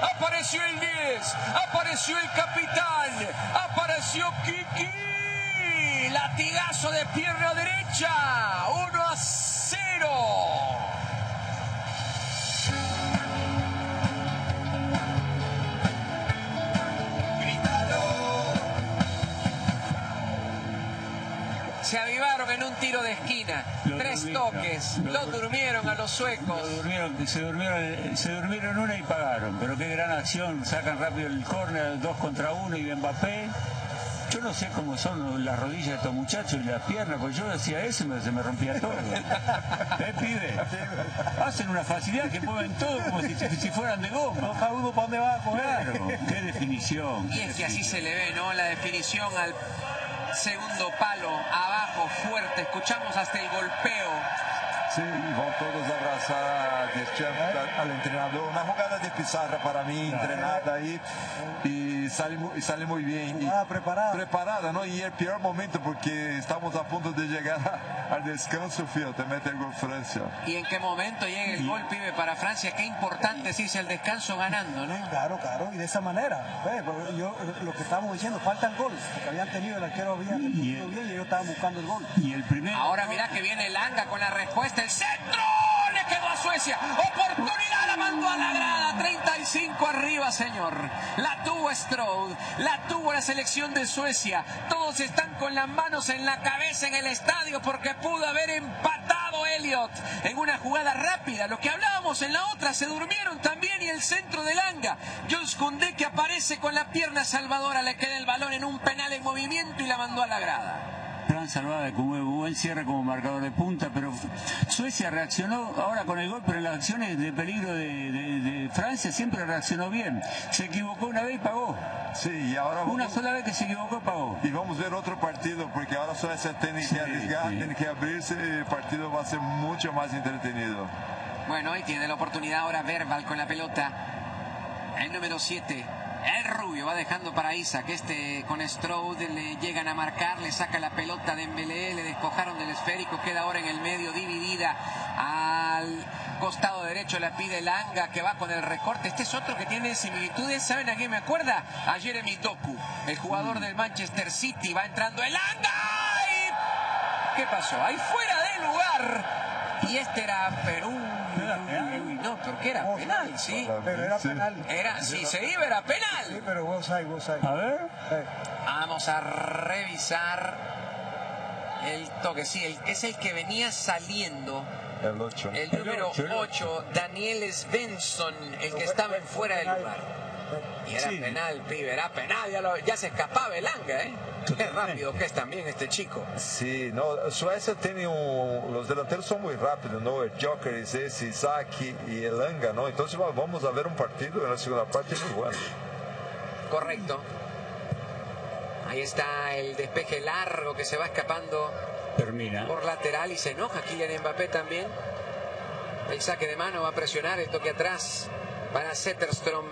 Apareció el 10, apareció el capitán, apareció Kiki. Latigazo de pierna derecha, 1-0. Se avivaron en un tiro de esquina, tres toques, los durmieron a los suecos. Se durmieron una y pagaron, pero qué gran acción, sacan rápido el córner, 2 contra 1 y Mbappé. Yo no sé cómo son las rodillas de estos muchachos y las piernas, porque yo hacía eso y se me rompía todo. Pibe? Hacen una facilidad que mueven todo como si fueran de goma. Cada uno para dónde va a jugar. Qué definición. Y es que así se le ve, ¿no? La definición al segundo palo, abajo, fuerte. Escuchamos hasta el golpeo. Sí, y van todos a abrazar al entrenador. Una jugada de pizarra para mí, entrenada ahí, y sale muy bien. Y preparada, ¿no? Y el peor momento porque estamos a punto de llegar al descanso, te mete el gol Francia. ¿Y en qué momento llega el gol, pibe, para Francia? Qué importante es irse al descanso ganando, ¿no? Claro, y de esa manera. Lo que estábamos diciendo, faltan goles, porque habían tenido, el arquero había defendido bien y ellos estaban buscando el gol. Y el primero. Ahora mirá que viene Langa con la respuesta. El centro le quedó a Suecia. Oportunidad, la mandó a la grada. 35 arriba, señor. La tuvo Strode, la tuvo la selección de Suecia. Todos están con las manos en la cabeza en el estadio porque pudo haber empatado Elliot en una jugada rápida. Lo que hablábamos en la otra, se durmieron también, y el centro de Langa. Jules Koundé, que aparece con la pierna salvadora, le queda el balón en un penal en movimiento y la mandó a la grada. Gran salvada como buen cierre como marcador de punta, pero Suecia reaccionó ahora con el gol, pero en las acciones de peligro de Francia siempre reaccionó bien. Se equivocó una vez y pagó. Sí, y ahora una sola vez que se equivocó, pagó. Y vamos a ver otro partido, porque ahora Suecia tiene que arriesgar, tiene que abrirse, y el partido va a ser mucho más entretenido. Bueno, ahí tiene la oportunidad ahora Verbal con la pelota. El número 7. El rubio va dejando para Isaac. Con Strode le llegan a marcar, le saca la pelota de Dembélé, le despojaron del esférico, queda ahora en el medio dividida. Al costado derecho la pide Langa, que va con el recorte. Este es otro que tiene similitudes. ¿Saben a quién me acuerda? A Jeremy Doku, el jugador del Manchester City. Va entrando el Langa. ¿Y qué pasó? Ahí fuera de lugar. Y este era Perú. No, porque era penal, sí. Pero era penal. Si se iba, era penal. Sí, pero vos hay. A ver. Vamos a revisar el toque. Sí, es el que venía saliendo. El 8. El número 8, Daniel Svensson, el que estaba en fuera de lugar. Y era penal, pibe, era penal. Ya se escapaba el Langa, ¿eh? Qué rápido que es también este chico. Sí, no, Suecia tiene los delanteros son muy rápidos, ¿no? El Joker es ese, Isaac y el Langa, ¿no? Entonces vamos a ver un partido en la segunda parte muy bueno. Correcto. Ahí está el despeje largo que se va escapando. Termina por lateral y se enoja Kylian Mbappé también. El saque de mano va a presionar, el toque atrás para Zetterström,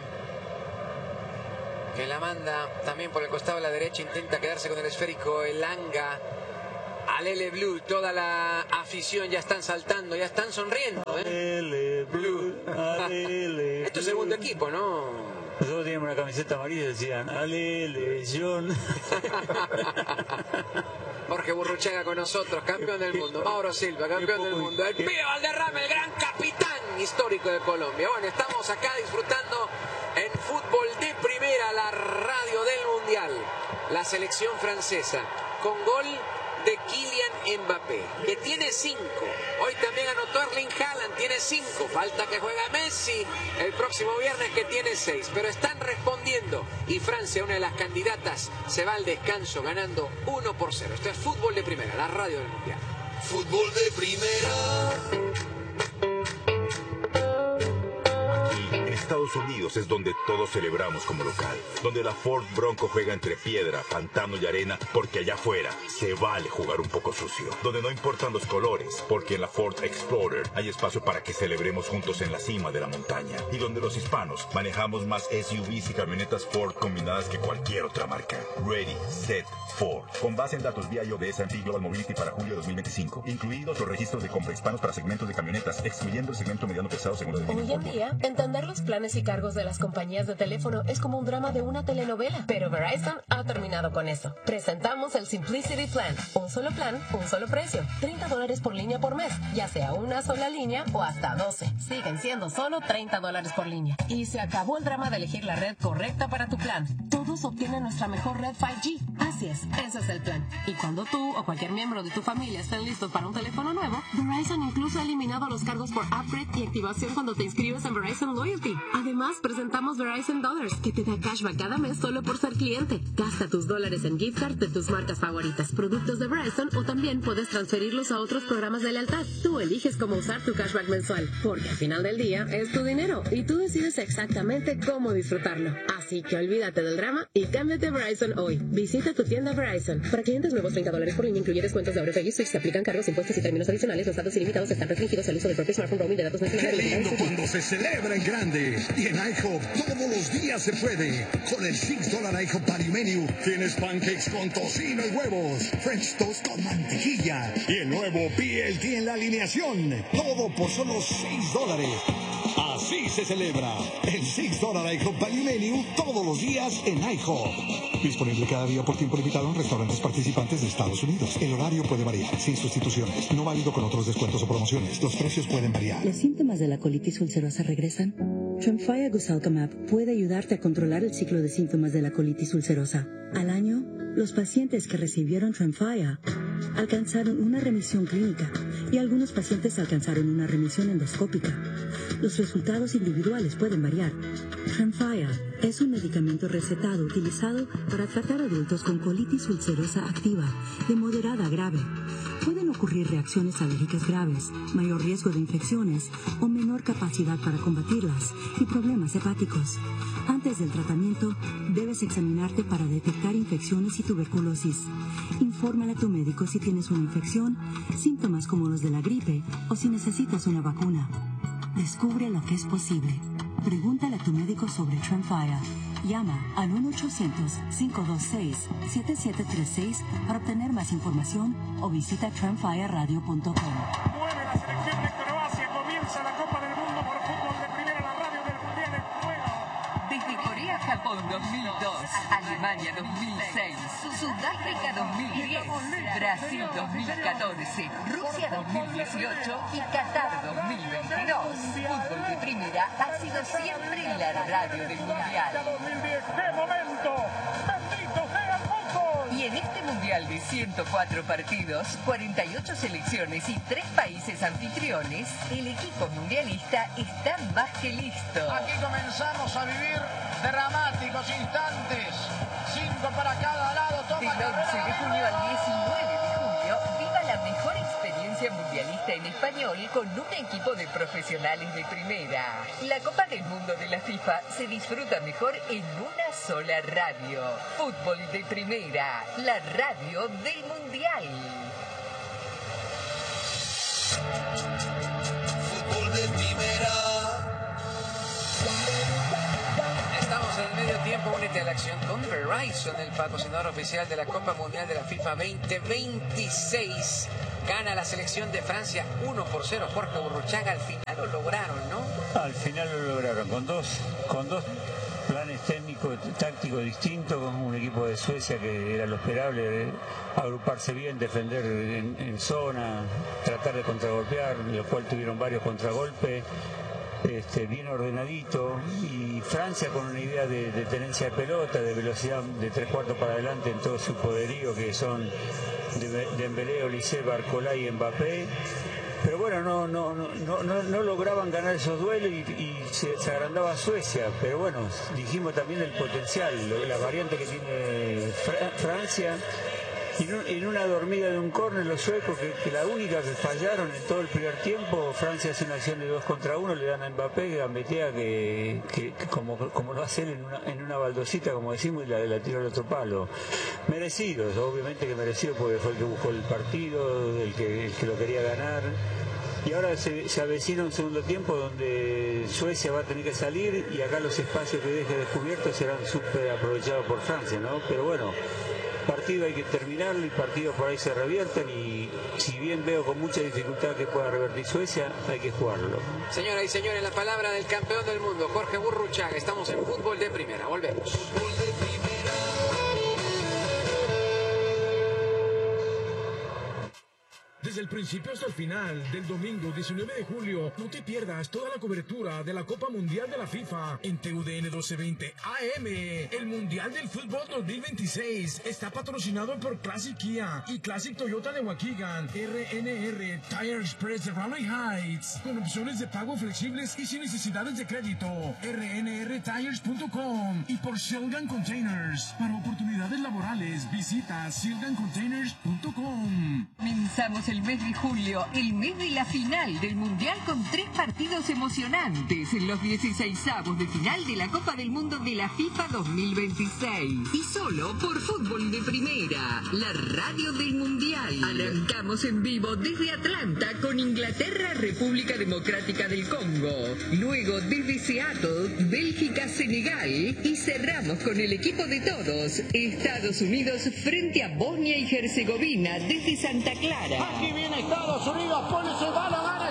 que la manda también por el costado de la derecha, intenta quedarse con el esférico. El Langa, Alele Blue, toda la afición ya están saltando, ya están sonriendo, ¿eh? Alele Blue, Alele. Esto es segundo equipo, ¿no? Nosotros teníamos una camiseta amarilla y decían Alele John. Jorge Burruchaga con nosotros, campeón del mundo. Mauro Silva, campeón del mundo. El pibe Valderrama, el gran capitán histórico de Colombia. Bueno, estamos acá disfrutando en Fútbol de Primera, la radio del Mundial. La selección francesa con gol de Kylian Mbappé, que tiene 5. Hoy también anotó Erling Haaland, tiene 5. Falta que juega Messi el próximo viernes, que tiene 6. Pero están respondiendo. Y Francia, una de las candidatas, se va al descanso ganando 1-0. Esto es Fútbol de Primera, la radio del Mundial. Fútbol de Primera. Estados Unidos es donde todos celebramos como local, donde la Ford Bronco juega entre piedra, pantano y arena, porque allá afuera se vale jugar un poco sucio, donde no importan los colores, porque en la Ford Explorer hay espacio para que celebremos juntos en la cima de la montaña, y donde los hispanos manejamos más SUVs y camionetas Ford combinadas que cualquier otra marca. Ready, Set, Ford. Con base en datos vía de S&P Global Mobility para julio de 2025, incluidos los registros de compra hispanos para segmentos de camionetas, excluyendo el segmento mediano pesado según lo definido. Hoy en día, entender los planes planes y cargos de las compañías de teléfono es como un drama de una telenovela, pero Verizon ha terminado con eso. Presentamos el Simplicity Plan. Un solo plan, un solo precio. $30 por línea por mes, ya sea una sola línea o hasta 12. Siguen siendo solo $30 por línea. Y se acabó el drama de elegir la red correcta para tu plan. Todos obtienen nuestra mejor red 5G. Así es, ese es el plan. Y cuando tú o cualquier miembro de tu familia estén listos para un teléfono nuevo, Verizon incluso ha eliminado los cargos por upgrade y activación cuando te inscribes en Verizon Loyalty. Además, presentamos Verizon Dollars, que te da cashback cada mes solo por ser cliente. Gasta tus dólares en gift card de tus marcas favoritas, productos de Verizon, o también puedes transferirlos a otros programas de lealtad. Tú eliges cómo usar tu cashback mensual, porque al final del día es tu dinero y tú decides exactamente cómo disfrutarlo. Así que olvídate del drama y cámbiate a Verizon hoy. Visita tu tienda Verizon. Para clientes nuevos, $30 por línea, incluye descuentos de Auto Pay y Switch. Se aplican cargos, impuestos y términos adicionales. Los datos ilimitados están restringidos al uso del propio smartphone, roaming de datos nacionales. ¡Qué lindo cuando se celebra en grande! Y en IHOP todos los días se puede. Con el $6 IHOP Party Menu tienes pancakes con tocino y huevos, French toast con mantequilla y el nuevo BLT en la alineación. Todo por solo $6. Así se celebra el $6 IHOP Party Menu todos los días en IHOP. Disponible cada día por tiempo limitado en restaurantes participantes de Estados Unidos. El horario puede variar, sin sustituciones. No válido con otros descuentos o promociones. Los precios pueden variar. ¿Los síntomas de la colitis ulcerosa regresan? Tremfya Gusalcamab puede ayudarte a controlar el ciclo de síntomas de la colitis ulcerosa. Al año, los pacientes que recibieron Tremfya alcanzaron una remisión clínica y algunos pacientes alcanzaron una remisión endoscópica. Los resultados individuales pueden variar. Tremfya es un medicamento recetado utilizado para tratar adultos con colitis ulcerosa activa de moderada a grave. Pueden ocurrir reacciones alérgicas graves, mayor riesgo de infecciones o menor capacidad para combatirlas y problemas hepáticos. Antes del tratamiento, debes examinarte para detectar infecciones y tuberculosis. Infórmale a tu médico si tienes una infección, síntomas como los de la gripe o si necesitas una vacuna. Descubre lo que es posible. Pregúntale a tu médico sobre Tremfya. Llama al 1-800-526-7736 para obtener más información o visita tremfyaradio.com. Mueve la selección de Croacia, comienza la Copa del Mundo por fútbol de primera, la radio del Mundial en juego. Desde Corea, Japón 2002, Alemania 2006, Sudáfrica 2010, Brasil 2014, Rusia 2018 y Qatar 2022. Fútbol de primera ha sido siempre la radio del Mundial. 2010, ¡qué momento! ¡Bendito sea el fútbol! Y en este Mundial de 104 partidos, 48 selecciones y 3 países anfitriones, el equipo mundialista está más que listo. Aquí comenzamos a vivir dramáticos instantes. 5 para cada lado. Del 11 de junio al 19 de julio, viva la mejor experiencia mundialista en español con un equipo de profesionales de primera. La Copa del Mundo de la FIFA se disfruta mejor en una sola radio. Fútbol de primera, la radio del Mundial. Fútbol de primera. Estamos en el medio tiempo, únete a la acción con Verizon, el patrocinador oficial de la Copa Mundial de la FIFA 2026. Gana la selección de Francia 1-0. Jorge Burruchaga, al final lo lograron, ¿no? Al final lo lograron, con dos planes técnicos, tácticos distintos, con un equipo de Suecia que era lo esperable, agruparse bien, defender en zona, tratar de contragolpear, lo cual tuvieron varios contragolpes. Bien ordenadito, y Francia con una idea de tenencia de pelota, de velocidad de 3/4 para adelante en todo su poderío, que son Dembélé, Olise, Barcola y Mbappé. Pero bueno, no lograban ganar esos duelos y se agrandaba Suecia. Pero bueno, dijimos también el potencial, la variante que tiene Francia. Y en una dormida de un córner los suecos, que la única que fallaron en todo el primer tiempo, Francia hace una acción de 2 contra 1, le dan a Mbappé, que gambetea que como lo hace él en una baldosita, como decimos, y la tira al otro palo. Merecidos, obviamente que merecidos, porque fue el que buscó el partido, el que lo quería ganar. Y ahora se avecina un segundo tiempo donde Suecia va a tener que salir, y acá los espacios que deje descubiertos serán súper aprovechados por Francia, ¿no? Pero bueno, partido hay que terminarlo y partidos por ahí se revierten, y si bien veo con mucha dificultad que pueda revertir Suecia, hay que jugarlo. Señoras y señores, la palabra del campeón del mundo, Jorge Burruchaga. Estamos en Fútbol de Primera. Volvemos. Desde el principio hasta el final del domingo 19 de julio, no te pierdas toda la cobertura de la Copa Mundial de la FIFA en TUDN 1220 AM. El Mundial del Fútbol 2026 está patrocinado por Classic Kia y Classic Toyota de Waukegan, RNR Tire Express de Raleigh Heights, con opciones de pago flexibles y sin necesidades de crédito. rnrtires.com y por Shellgun Containers. Para oportunidades laborales, visita shellguncontainers.com. Comenzamos el mes de julio, el mes de la final del Mundial, con 3 partidos emocionantes en los 16avos de final de la Copa del Mundo de la FIFA 2026. Y solo por Fútbol de Primera, la radio del Mundial. Arrancamos en vivo desde Atlanta con Inglaterra, República Democrática del Congo. Luego desde Seattle, Bélgica, Senegal. Y cerramos con el equipo de todos, Estados Unidos frente a Bosnia y Herzegovina desde Santa Clara. Aquí viene Estados Unidos, pone ese balón, gana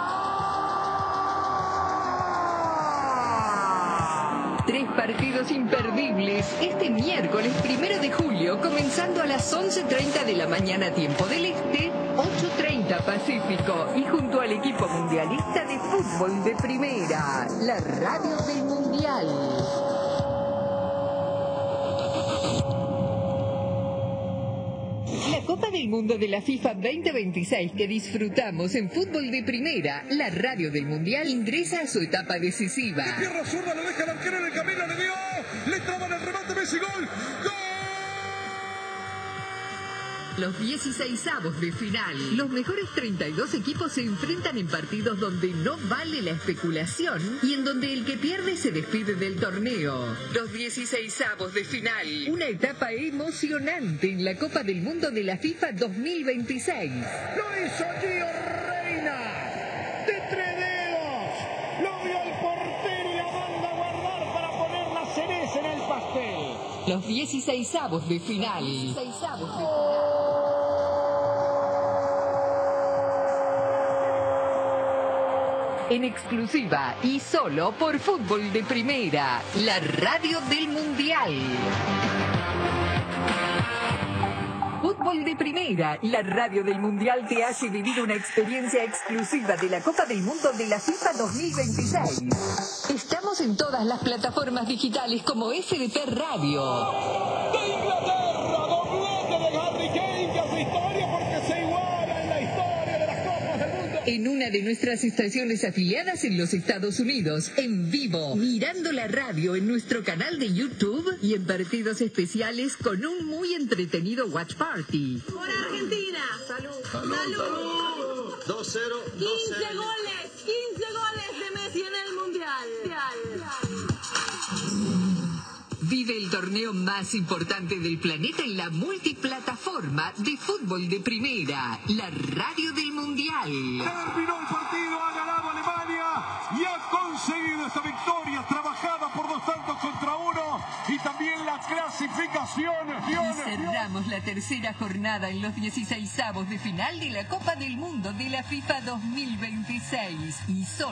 Estados. 3 partidos imperdibles este miércoles 1 de julio, comenzando a las 11:30 de la mañana tiempo del Este, 8:30 Pacífico, y junto al equipo mundialista de Fútbol de Primera, la radio del Mundial. La Copa del Mundo de la FIFA 2026 que disfrutamos en Fútbol de Primera, la radio del Mundial, ingresa a su etapa decisiva. De pierna zurda lo deja el arquero en el camino, le dio, le traban el remate, Messi, gol, ¡gol! Los 16avos de final. Los mejores 32 equipos se enfrentan en partidos donde no vale la especulación y en donde el que pierde se despide del torneo. Los 16avos de final. Una etapa emocionante en la Copa del Mundo de la FIFA 2026. Lo hizo Gio Reina, de 3 dedos. Lo vio el portero y la manda a guardar para poner la cereza en el pastel. Los 16avos de final. En exclusiva y solo por Fútbol de Primera, la radio del Mundial. Fútbol de Primera, la radio del Mundial, te hace vivir una experiencia exclusiva de la Copa del Mundo de la FIFA 2026. Estamos en todas las plataformas digitales como FDP Radio. De Inglaterra, doblete de Harry Kane, que hace historia porque se iguala en la historia de las Copas del Mundo. En una de nuestras estaciones afiliadas en los Estados Unidos, en vivo, mirando la radio en nuestro canal de YouTube y en partidos especiales con un muy entretenido watch party. ¡Por Argentina! ¡Salud! ¡Salud! ¡Salud! 2-0. 15 goles de Messi en el Mundial. Vive el torneo más importante del planeta en la multiplataforma de Fútbol de Primera, la radio del Mundial. Terminó el partido, ha ganado Alemania y ha conseguido esta victoria trabajada por 2-1 y también la clasificación. Y cerramos la tercera jornada en los 16avos de final de la Copa del Mundo de la FIFA 2026 y solo